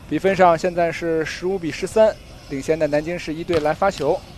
比分上现在是15比13，领先的南京市一队来发球。